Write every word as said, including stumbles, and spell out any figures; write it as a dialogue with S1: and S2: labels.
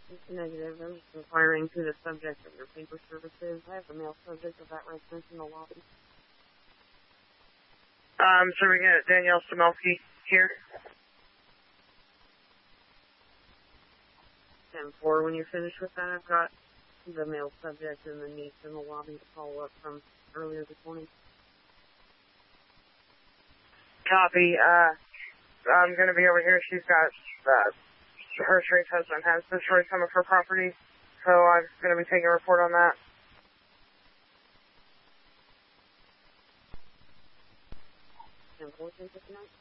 S1: Negative. I'm just inquiring to the subject of your paper services. I have the male subject of that residence in the lobby.
S2: Um, so we got Danielle Samelski here.
S1: ten four, when you're finished with that, I've got the male subject and the niece in the lobby to follow up from earlier this morning.
S2: Copy. Uh, I'm going to be over here. She's got, uh, her strange husband has destroyed some of her property, so I'm going to be taking a report on that.
S1: ten four, ten fifty-nine.